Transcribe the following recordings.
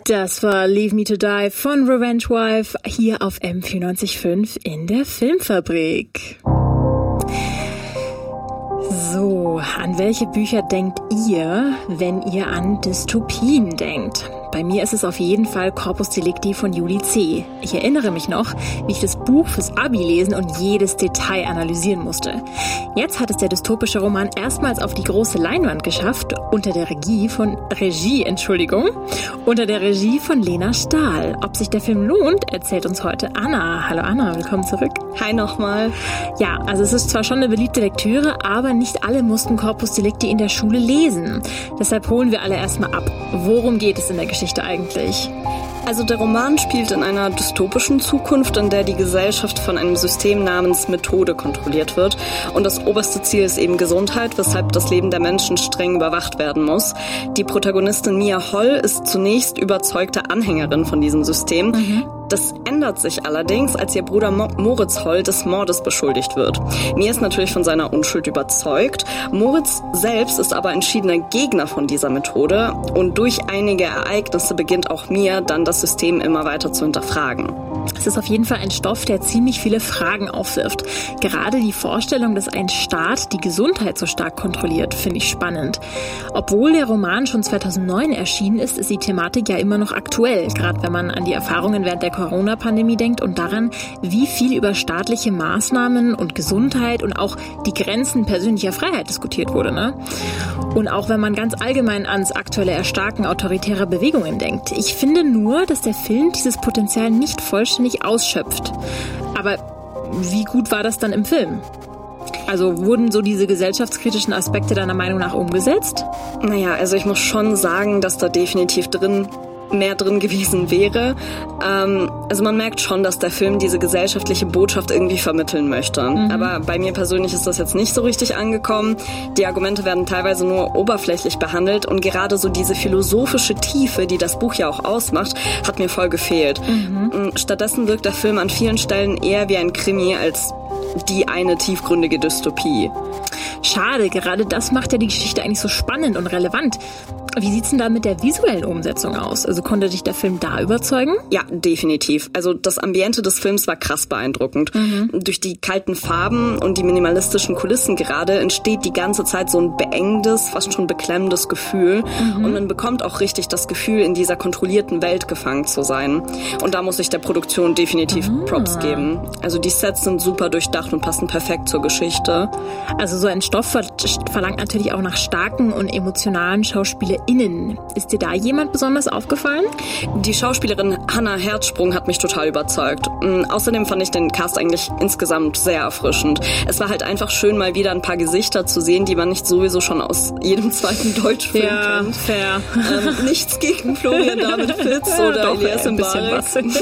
Das war Leave Me to Die von Revenge Wife hier auf M94.5 in der Filmfabrik. So, an welche Bücher denkt ihr, wenn ihr an Dystopien denkt? Bei mir ist es auf jeden Fall Corpus Delicti von Julie C. Ich erinnere mich noch, wie ich das Buch fürs Abi lesen und jedes Detail analysieren musste. Jetzt hat es der dystopische Roman erstmals auf die große Leinwand geschafft, unter der Regie von Lena Stahl. Ob sich der Film lohnt, erzählt uns heute Anna. Hallo Anna, willkommen zurück. Hi nochmal. Ja, also es ist zwar schon eine beliebte Lektüre, aber nicht alle mussten Corpus Delicti in der Schule lesen. Deshalb holen wir alle erstmal ab. Worum geht es in der Geschichte eigentlich? Also der Roman spielt in einer dystopischen Zukunft, in der die Gesellschaft von einem System namens Methode kontrolliert wird. Und das oberste Ziel ist eben Gesundheit, weshalb das Leben der Menschen streng überwacht werden muss. Die Protagonistin Mia Holl ist zunächst überzeugte Anhängerin von diesem System. Das ändert sich allerdings, als ihr Bruder Moritz Holl des Mordes beschuldigt wird. Mia ist natürlich von seiner Unschuld überzeugt. Moritz selbst ist aber entschiedener Gegner von dieser Methode. Und durch einige Ereignisse beginnt auch Mia dann das System immer weiter zu hinterfragen. Es ist auf jeden Fall ein Stoff, der ziemlich viele Fragen aufwirft. Gerade die Vorstellung, dass ein Staat die Gesundheit so stark kontrolliert, finde ich spannend. Obwohl der Roman schon 2009 erschienen ist, ist die Thematik ja immer noch aktuell. Gerade wenn man an die Erfahrungen während der Corona-Pandemie denkt und daran, wie viel über staatliche Maßnahmen und Gesundheit und auch die Grenzen persönlicher Freiheit diskutiert wurde, ne? Und auch wenn man ganz allgemein ans aktuelle Erstarken autoritärer Bewegungen denkt. Ich finde nur, dass der Film dieses Potenzial nicht vollständig ausschöpft. Aber wie gut war das dann im Film? Also wurden so diese gesellschaftskritischen Aspekte deiner Meinung nach umgesetzt? Naja, also ich muss schon sagen, dass da definitiv mehr drin gewesen wäre. Also man merkt schon, dass der Film diese gesellschaftliche Botschaft irgendwie vermitteln möchte. Aber bei mir persönlich ist das jetzt nicht so richtig angekommen. Die Argumente werden teilweise nur oberflächlich behandelt und gerade so diese philosophische Tiefe, die das Buch ja auch ausmacht, hat mir voll gefehlt. Stattdessen wirkt der Film an vielen Stellen eher wie ein Krimi als die eine tiefgründige Dystopie. Schade, gerade das macht ja die Geschichte eigentlich so spannend und relevant. Wie sieht's denn da mit der visuellen Umsetzung aus? Also konnte dich der Film da überzeugen? Ja, definitiv. Also das Ambiente des Films war krass beeindruckend. Durch die kalten Farben und die minimalistischen Kulissen gerade entsteht die ganze Zeit so ein beengendes, fast schon beklemmendes Gefühl. Und man bekommt auch richtig das Gefühl, in dieser kontrollierten Welt gefangen zu sein. Und da muss ich der Produktion definitiv Props geben. Also die Sets sind super durchdacht und passen perfekt zur Geschichte. Also so ein Stoff verlangt natürlich auch nach starken und emotionalen SchauspielerInnen. Ist dir da jemand besonders aufgefallen? Die Schauspielerin Hannah Herzsprung hat mich total überzeugt. Außerdem fand ich den Cast eigentlich insgesamt sehr erfrischend. Es war halt einfach schön, mal wieder ein paar Gesichter zu sehen, die man nicht sowieso schon aus jedem zweiten Deutschfilm kennt. Fair. Nichts gegen Florian David Fitz oder Elias Mbarek.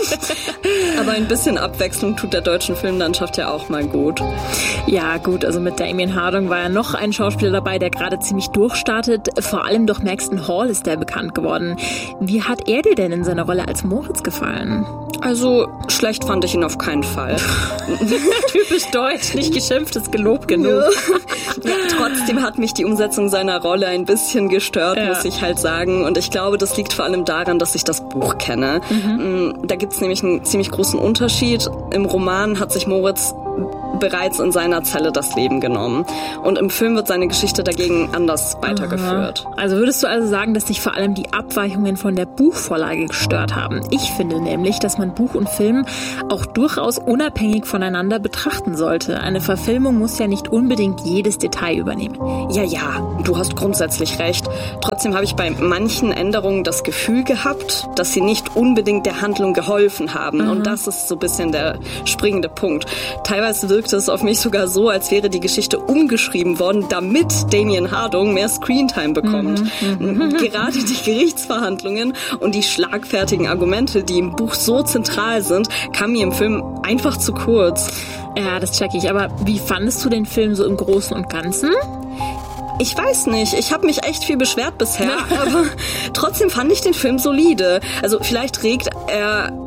Aber ein bisschen Abwechslung tut der deutschen Filmlandschaft ja auch mal gut. Ja gut, also mit Damien Harding war ja noch ein Schauspieler dabei, der gerade ziemlich durchstartet. Vor allem durch Maxton Hall ist der bekannt geworden. Wie hat er dir denn in seiner Rolle als Moritz gefallen? Also, schlecht fand ich ihn auf keinen Fall. Typisch deutsch, nicht geschimpft, ist gelobt genug. Ja, trotzdem hat mich die Umsetzung seiner Rolle ein bisschen gestört, muss ich halt sagen. Und ich glaube, das liegt vor allem daran, dass ich das Buch kenne. Da gibt's nämlich einen ziemlich großen Unterschied. Im Roman hat sich Moritz bereits in seiner Zelle das Leben genommen. Und im Film wird seine Geschichte dagegen anders weitergeführt. Also würdest du also sagen, dass dich vor allem die Abweichungen von der Buchvorlage gestört haben? Ich finde nämlich, dass man Buch und Film auch durchaus unabhängig voneinander betrachten sollte. Eine Verfilmung muss ja nicht unbedingt jedes Detail übernehmen. Ja, du hast grundsätzlich recht. Trotzdem habe ich bei manchen Änderungen das Gefühl gehabt, dass sie nicht unbedingt der Handlung geholfen haben. Und das ist so ein bisschen der springende Punkt. Teilweise wirkte es auf mich sogar so, als wäre die Geschichte umgeschrieben worden, damit Damien Harding mehr Screentime bekommt. Gerade die Gerichtsverhandlungen und die schlagfertigen Argumente, die im Buch so zentral sind, kamen mir im Film einfach zu kurz. Ja, das check ich. Aber wie fandest du den Film so im Großen und Ganzen? Ich weiß nicht, ich habe mich echt viel beschwert bisher, aber trotzdem fand ich den Film solide. Also vielleicht regt er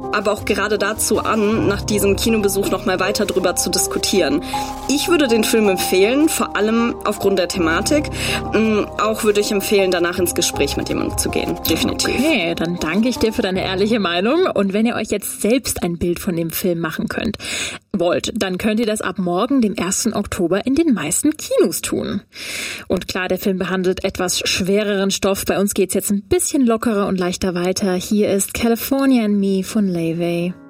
aber auch gerade dazu an, nach diesem Kinobesuch noch mal weiter drüber zu diskutieren. Ich würde den Film empfehlen, vor allem aufgrund der Thematik. Auch würde ich empfehlen, danach ins Gespräch mit jemandem zu gehen. Definitiv. Okay, dann danke ich dir für deine ehrliche Meinung. Und wenn ihr euch jetzt selbst ein Bild von dem Film machen wollt, dann könnt ihr das ab morgen, dem 1. Oktober, in den meisten Kinos tun. Und klar, der Film behandelt etwas schwereren Stoff. Bei uns geht's jetzt ein bisschen lockerer und leichter weiter. Hier ist California and Me von Laufey.